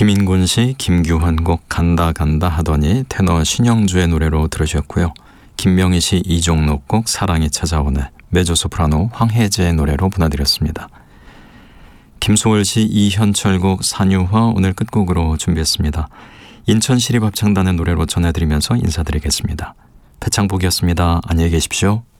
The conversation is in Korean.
김인곤 씨, 김규환 곡 간다 간다 하더니 테너 신영주의 노래로 들으셨고요. 김명희 씨, 이종록 곡 사랑이 찾아오네, 메조소프라노 황혜재의 노래로 보내드렸습니다. 김소월 씨, 이현철 곡 산유화 오늘 끝곡으로 준비했습니다. 인천시립합창단의 노래로 전해드리면서 인사드리겠습니다. 배창복이었습니다. 안녕히 계십시오.